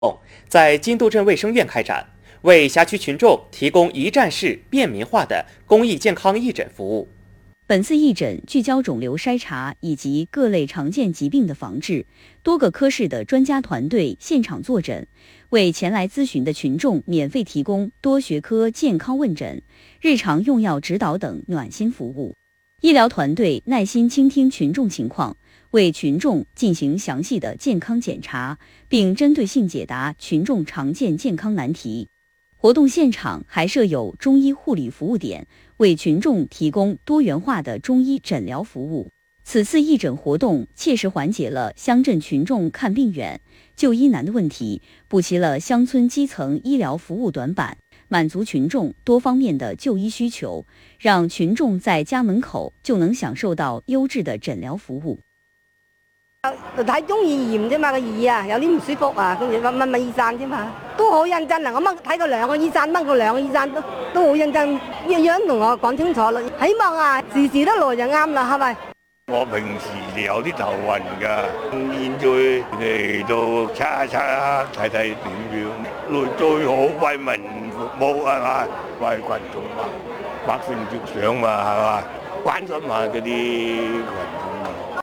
在金渡镇卫生院开展，为辖区群众提供一站式便民化的公益健康义诊服务。 本次义诊聚焦肿瘤筛查以及各类常见疾病的防治，多个科室的专家团队现场坐诊，为前来咨询的群众免费提供多学科健康问诊、日常用药指导等暖心服务。医疗团队耐心倾听群众情况，为群众进行详细的健康检查，并针对性解答群众常见健康难题。活动现场还设有中医护理服务点，为群众提供多元化的中医诊疗服务。此次义诊活动切实缓解了乡镇群众看病远、就医难的问题，补齐了乡村基层医疗服务短板，满足群众多方面的就医需求，让群众在家門口就能享受到優質的診療服務。 睇中耳炎啫嘛，個耳啊有啲唔舒服啊，跟住問醫生啫嘛，都好認真啊！我睇過2個醫生，問過2個醫生都好認真，樣樣同我講清楚啦。希望啊，時時都來就啱啦，係咪？ 我平時有啲頭暈㗎，現在嚟到測一測睇睇點樣，最好為民服務係嘛，為群眾百姓着想嘛係嘛，關心下嗰啲群眾。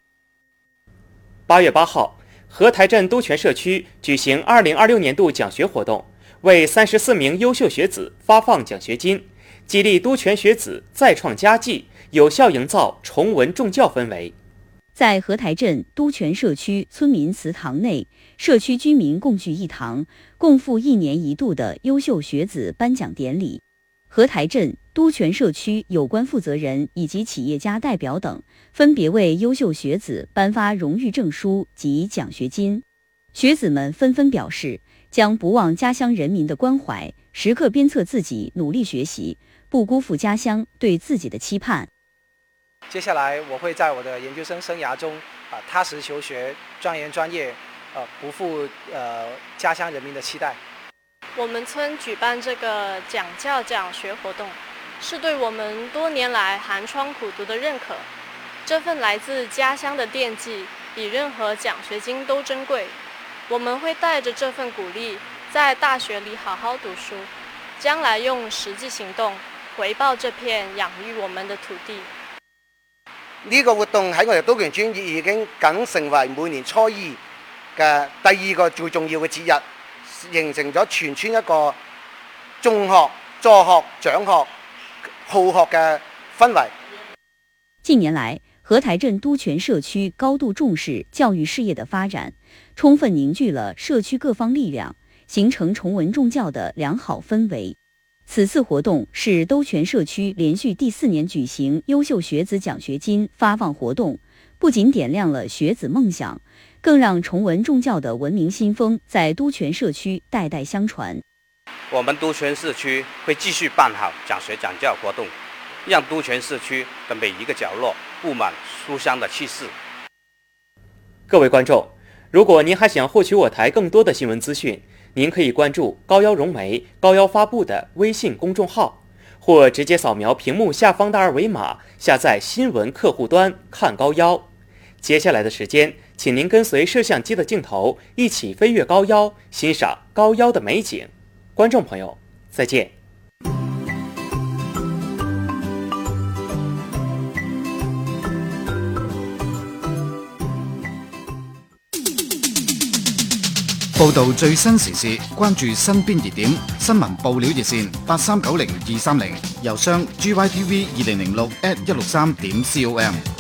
8月8號，荷台鎮都全社區舉行2026年度獎學活動，為34名優秀學子發放獎學金，激勵都全學子再創佳績，有效營造崇文重教氛圍。 在荷台鎮都全社區村民祠堂內，社區居民共聚一堂，共赴1年1度的優秀學子頒獎典禮。荷台鎮都全社區有關負責人以及企業家代表等，分別為優秀學子頒發榮譽證書及獎學金。學子們紛紛表示，將不忘家鄉人民的關懷，時刻鞭策自己努力學習，不辜負家鄉對自己的期盼。 接下來我會在我的研究生生涯中踏實求學，鑽研專業，不負家鄉人民的期待。 我們村舉辦這個獎教獎學活動，是對我們多年來寒窗苦讀的認可。這份來自家鄉的奠記，比任何獎學金都珍貴。我們會帶着這份鼓勵，在大學裡好好讀書，將來用實際行動回報這片養育我們的土地。 呢個活動喺我哋都權村已經梗成為每年初2嘅第2個最重要嘅節日，形成咗全村一個眾學、助學、長學、好學嘅氛圍。 近年來，荷台鎮都全社區高度重視教育事業的發展，充分凝聚了社區各方力量，形成崇文重教的良好氛圍。此次活動是都全社區連續第4年舉行優秀學子獎學金發放活動，不僅點亮了學子夢想，更讓崇文重教的文明新風在都全社區代代相傳。 我們都全社區會繼續辦好講學講教活動，讓都全社區的每一個角落佈滿書香的氣勢。 各位觀眾，如果您還想獲取我台更多的新聞資訊，您可以關注高邀融媒、高邀發布的微信公眾號，或直接掃描屏幕下方的2維碼，下載新聞客戶端看高邀。接下來的時間，請您跟隨攝像機的鏡頭，一起飛越高邀，欣賞高邀的美景。觀眾朋友，再見。 報道最新時事，關注身邊熱點，新聞爆料熱線8390-230，郵箱gytv2006@163.com。